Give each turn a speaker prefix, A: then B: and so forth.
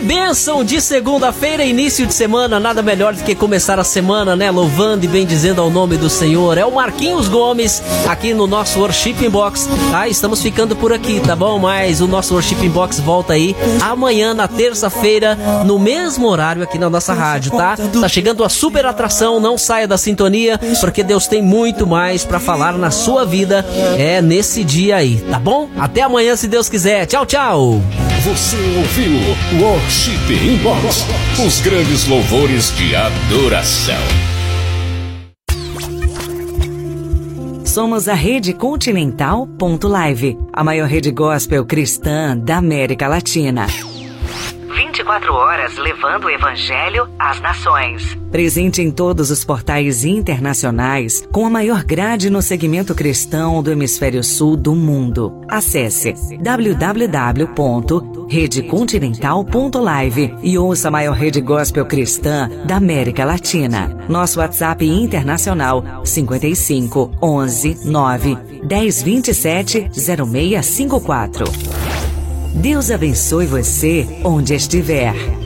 A: bênção de segunda-feira, início de semana, nada melhor do que começar a semana, né? Louvando e bendizendo ao nome do Senhor. É o Marquinhos Gomes, aqui no nosso Worship Box. Ah, estamos ficando por aqui, tá bom? Mas o nosso Worship Box volta aí amanhã, na terça-feira, no mesmo horário aqui na nossa rádio, tá? Tá chegando a super atração, não saia da sintonia, porque Deus tem muito mais pra falar na sua vida, nesse dia aí, tá bom? Até amanhã, se Deus quiser. Tchau, tchau!
B: Você ouviu Worship Inbox, os grandes louvores de adoração.
C: Somos a Rede Continental.live, a maior rede gospel cristã da América Latina. 24 horas levando o Evangelho às nações. Presente em todos os portais internacionais, com a maior grade no segmento cristão do hemisfério sul do mundo. Acesse www.redecontinental.live e ouça a maior rede gospel cristã da América Latina. Nosso WhatsApp internacional 55 11 9 10 27 0654. Deus abençoe você onde estiver.